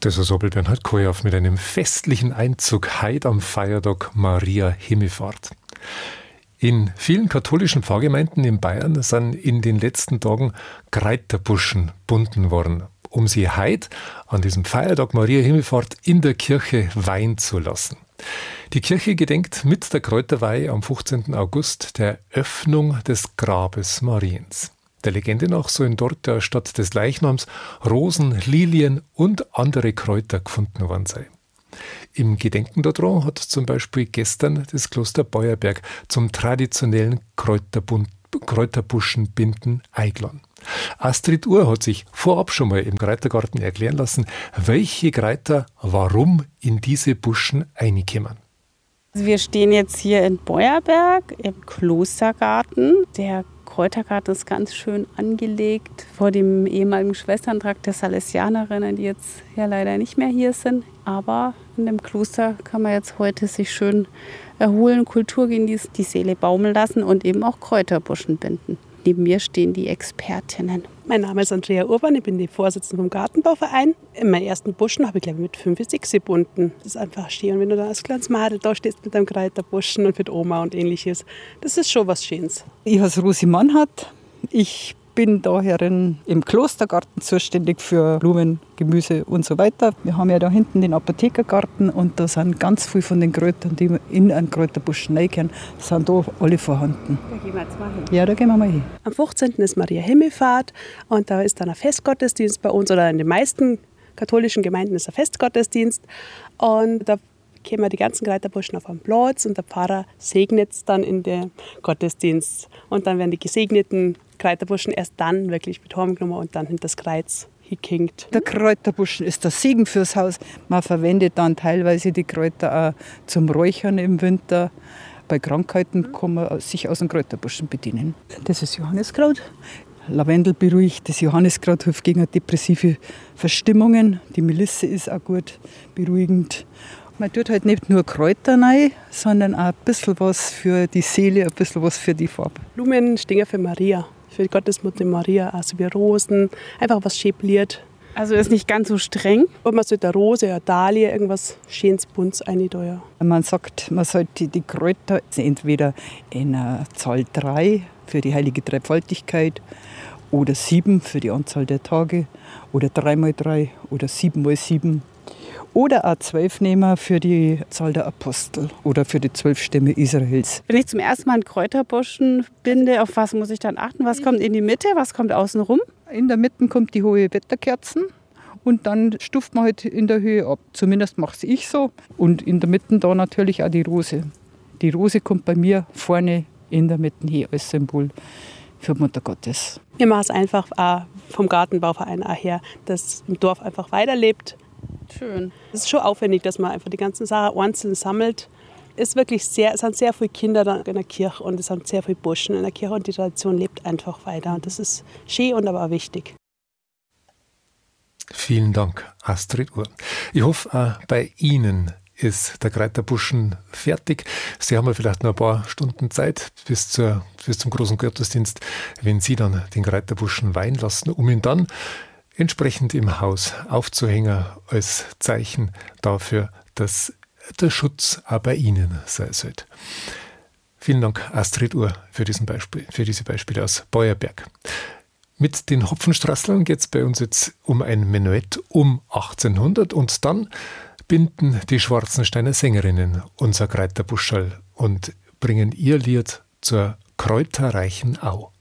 Das ist Bernhard Kojauf mit einem festlichen Einzug heute am Feiertag Maria Himmelfahrt. In vielen katholischen Pfarrgemeinden in Bayern sind in den letzten Tagen Kräuterbuschen bunden worden, um sie heute an diesem Feiertag Maria Himmelfahrt in der Kirche weihen zu lassen. Die Kirche gedenkt mit der Kräuterweihe am 15. August der Öffnung des Grabes Mariens. Der Legende nach sollen dort statt des Leichnams Rosen, Lilien und andere Kräuter gefunden worden sein. Im Gedenken daran hat zum Beispiel gestern das Kloster Beuerberg zum traditionellen Kräuterbuschenbinden eingeladen. Astrid Uhr hat sich vorab schon mal im Kräutergarten erklären lassen, welche Kräuter warum in diese Buschen reinkommen. Wir stehen jetzt hier in Beuerberg im Klostergarten. Der Kräutergarten ist ganz schön angelegt vor dem ehemaligen Schwesterntrakt der Salesianerinnen, die jetzt ja leider nicht mehr hier sind. Aber in dem Kloster kann man jetzt heute sich schön erholen, Kultur genießen, die Seele baumeln lassen und eben auch Kräuterbuschen binden. Neben mir stehen die Expertinnen. Mein Name ist Andrea Urban, ich bin die Vorsitzende vom Gartenbauverein. In meinen ersten Buschen habe ich, glaube ich, mit 5 bis 6 gebunden. Das ist einfach schön. Und wenn du da als kleines Mädel da stehst mit deinem Kräuterbuschen und mit Oma und ähnliches, das ist schon was Schönes. Ich heiße Rosi Mannhardt. Ich bin daher im Klostergarten zuständig für Blumen, Gemüse und so weiter. Wir haben ja da hinten den Apothekergarten und da sind ganz viele von den Kräutern, die in einen Kräuterbusch reingehen, sind da alle vorhanden. Da gehen wir jetzt mal hin. Ja, da gehen wir mal hin. Am 15. ist Maria Himmelfahrt und da ist dann ein Festgottesdienst bei uns, oder in den meisten katholischen Gemeinden ist ein Festgottesdienst. Und da kommen die ganzen Kräuterbuschen auf einen Platz und der Pfarrer segnet es dann in den Gottesdienst. Und dann werden die gesegneten Kräuterbuschen erst dann wirklich mit heimgenommen und dann hinter das Kreuz hingehinkt. Der Kräuterbuschen ist der Segen fürs Haus. Man verwendet dann teilweise die Kräuter auch zum Räuchern im Winter. Bei Krankheiten kann man sich aus dem Kräuterbuschen bedienen. Das ist Johanniskraut. Lavendel beruhigt, das Johanniskraut hilft gegen depressive Verstimmungen. Die Melisse ist auch gut beruhigend. Man tut halt nicht nur Kräuter rein, sondern auch ein bisschen was für die Seele, ein bisschen was für die Farbe. Blumen stehen für Maria, für die Gottesmutter Maria, also wie Rosen, einfach was schön bliert. Also ist nicht ganz so streng. Und man sollte eine Rose, eine Dahlie, irgendwas schönes, buntes rein da, ja. Man sagt, man sollte die Kräuter entweder in einer Zahl 3 für die heilige Dreifaltigkeit oder 7 für die Anzahl der Tage oder 3x3 oder 7x7. Oder auch 12 nehmen für die Zahl der Apostel oder für die 12 Stämme Israels. Wenn ich zum ersten Mal einen Kräuterbuschen binde, auf was muss ich dann achten? Was kommt in die Mitte, was kommt außen rum? In der Mitte kommt die hohe Wetterkerzen und dann stuft man halt in der Höhe ab. Zumindest mache ich so. Und in der Mitte da natürlich auch die Rose. Die Rose kommt bei mir vorne in der Mitte hier als Symbol für Mutter Gottes. Wir machen es einfach auch vom Gartenbauverein auch her, dass im Dorf einfach weiterlebt. Schön. Es ist schon aufwendig, dass man einfach die ganzen Sachen einzeln sammelt. Es sind sehr viele Kinder da in der Kirche und es sind sehr viele Burschen in der Kirche und die Tradition lebt einfach weiter. Und das ist schön und aber auch wichtig. Vielen Dank, Astrid Uhr. Ich hoffe, auch bei Ihnen ist der Kräuterbuschen fertig. Sie haben ja vielleicht noch ein paar Stunden Zeit bis zum großen Gottesdienst, wenn Sie dann den Kräuterbuschen weihen lassen, um ihn dann entsprechend im Haus aufzuhängen als Zeichen dafür, dass der Schutz auch bei Ihnen sein sollte. Vielen Dank, Astrid Uhr, für diese Beispiele aus Beuerberg. Mit den Hopfenstrasseln geht es bei uns jetzt um ein Menuett um 1800 und dann binden die Schwarzensteiner Sängerinnen unser Kräuterbuscherl und bringen ihr Lied zur kräuterreichen Au.